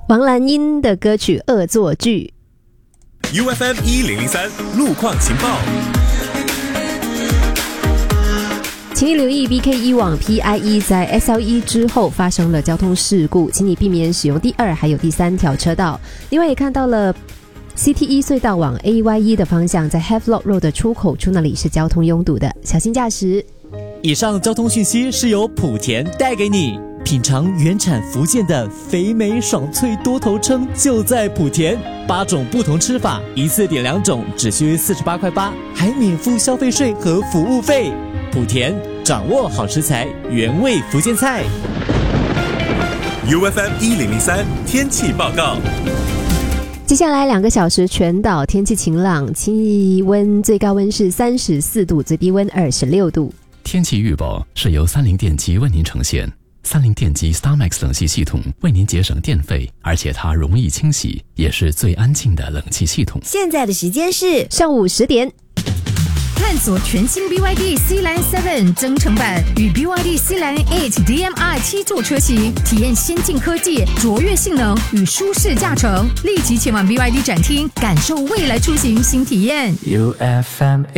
王蓝英的歌曲《恶作剧》。 UFM 1003路况情报。 请你留意 BKE 网 PIE 在 SLE 之后发生了交通事故，请你避免使用第2还有第3条车道。另外也看到了 CT1 隧道往 AYE 的方向，在 Havelock Road 的出口处那里是交通拥堵的，小心驾驶。 以上交通讯息是由莆田带给你。品尝原产福建的肥美爽脆多头称就在莆田，8种不同吃法，一次点2种，只需48.8块，还免付消费税和服务费。莆田掌握好食材，原味福建菜。 UFM 1003天气报告。 接下来2个小时全岛天气晴朗，气温最高温是34度，最低温26度。 天气预报是由三菱电机为您呈现。三菱电机 StarMax 冷气系统为您节省电费，而且它容易清洗，也是最安静的冷气系统。 现在的时间是上午10点。 探索全新 BYD Sealand 7增程版与 BYD Sealand 8 DM-i 7座车型，体验先进科技、卓越性能与舒适驾乘。立即前往 BYD 展厅，感受未来出行新体验。 UFM